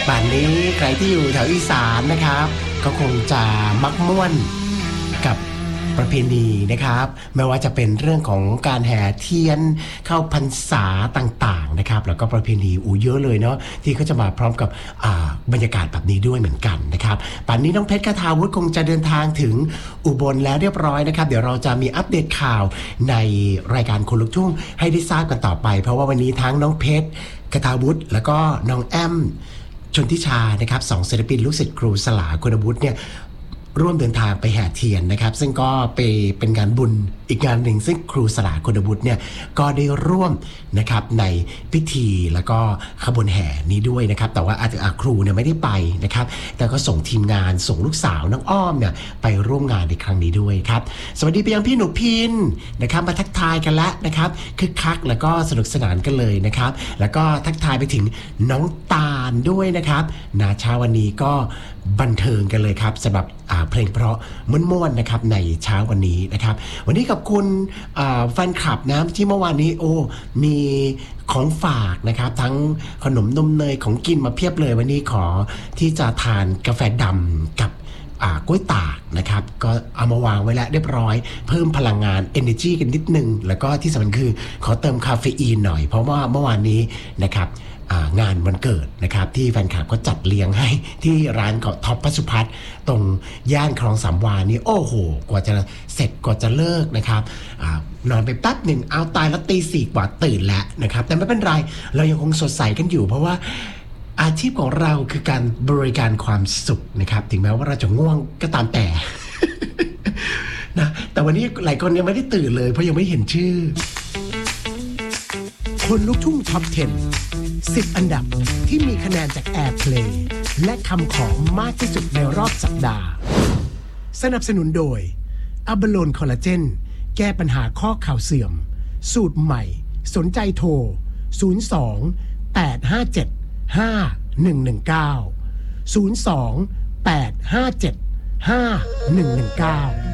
ป่านนี้ใครที่อยู่แถวอีสานนะครับก็คงจะมักม่วนกับประเพณีนะครับไม่ว่าจะเป็นเรื่องของการแห่เทียนเข้าพรรษาต่างๆนะครับแล้วก็ประเพณีเยอะเลยเนาะที่เขาจะมาพร้อมกับบรรยากาศแบบนี้ด้วยเหมือนกันนะครับป่านนี้น้องเพชรคทาวุฒิคงจะเดินทางถึงอุบลแล้วเรียบร้อยนะครับเดี๋ยวเราจะมีอัปเดตข่าวในรายการคนลุกทุ่งให้ได้ทราบกันต่อไปเพราะว่าวันนี้ทั้งน้องเพชรคทาวุฒิแล้วก็น้องแอมชนทิชานะครับ2ศิลปินลูกศิษย์ครูสลาคุณวุฒิเนี่ยร่วมเดินทางไปแห่เทียนนะครับซึ่งก็เป็นงานบุญอีกงานหนึ่งซึ่งครูสลาคุณวุฒิเนี่ยก็ได้ร่วมนะครับในพิธีแล้วก็ขบวนแห่นี้ด้วยนะครับแต่ว่าครูเนี่ยไม่ได้ไปนะครับแต่ก็ส่งทีมงานส่งลูกสาวน้องอ้อมเนี่ยไปร่วมงานในครั้งนี้ด้วยครับสวัสดีไปยังพี่หนูพินนะครับมาทักทายกันแล้วนะครับคึกคักแล้วก็สนุกสนานกันเลยนะครับแล้วก็ทักทายไปถึงน้องตาลด้วยนะครับเช้าวันนี้ก็บันเทิงกันเลยครับสำหรับเพลงเพราะม่วนๆนะครับในเช้าวันนี้นะครับวันนี้กับคุณแฟนคลับนะที่เมื่อวานนี้มีของฝากนะครับทั้งขนมนมเนยของกินมาเพียบเลยวันนี้ขอที่จะทานกาแฟดำกับกล้วยตากนะครับก็เอามาวางไว้แล้วเรียบร้อยเพิ่มพลังงาน energy กันนิดนึงแล้วก็ที่สำคัญคือขอเติมคาเฟอีนหน่อยเพราะว่าเมื่อวานนี้นะครับงานวันเกิดนะครับที่แฟนคลับก็จัดเลี้ยงให้ที่ร้านก็ท็อปพัสุพัฒน์ตรงย่านคลองสามวานี่โอ้โหกว่าจะเสร็จกว่าจะเลิกนะครับนอนไปแป๊บหนึ่งเอาตายแล้วตี 4 กว่าตื่นแล้วนะครับแต่ไม่เป็นไรเรายังคงสดใสกันอยู่เพราะว่าอาชีพของเราคือการบริการความสุขนะครับถึงแม้ว่าเราจะง่วงก็ตามแต่ นะแต่วันนี้หลายคนยังไม่ได้ตื่นเลยเพราะยังไม่เห็นชื่อคนลุกทุ่งท็อป 10 อันดับที่มีคะแนนจาก Airplay และคำขอมากที่สุดในรอบสัปดาห์สนับสนุนโดยอัลบาโลนคอลลาเจนแก้ปัญหาข้อเข่าเสื่อมสูตรใหม่สนใจโทร02 857 5119 02 857 5119